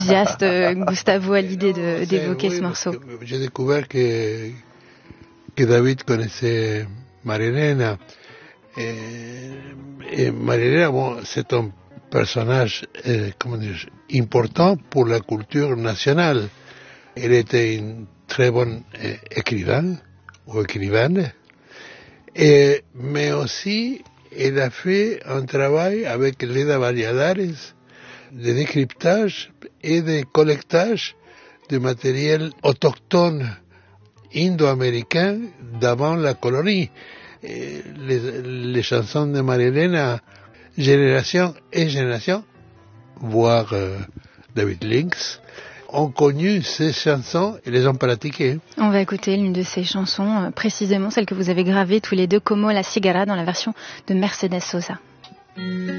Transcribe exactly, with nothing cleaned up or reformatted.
enthousiaste, Gustavo, à l'idée de, d'évoquer oui, ce morceau. J'ai découvert que, que David connaissait Marilena. Et, et Marilena, bon, c'est un personnage euh, comment dire, important pour la culture nationale. Elle était une très bonne euh, écrivain ou écrivaine, et, mais aussi elle a fait un travail avec Leda Valladares de décryptage et de collectage de matériel autochtone indo-américain d'avant la colonie. Et les, les chansons de Marilena, génération et génération, voire euh, David Lynx, ont connu ces chansons et les ont pratiquées. On va écouter l'une de ces chansons, précisément celle que vous avez gravée tous les deux, Como la Cigara, dans la version de Mercedes Sosa.